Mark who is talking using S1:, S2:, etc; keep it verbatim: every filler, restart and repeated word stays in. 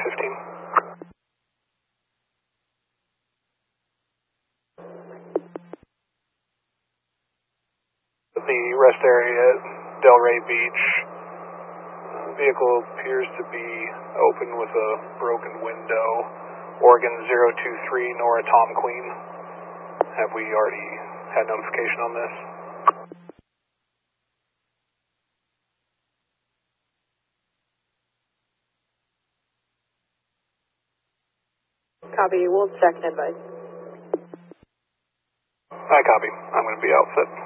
S1: fifteen. The rest area at Delray Beach. Uh, vehicle appears to be open with a broken window. Oregon zero two three, Nora Tom Queen. Have we already had notification on this?
S2: Copy, we'll check and advise.
S1: I copy. I'm going to be outset.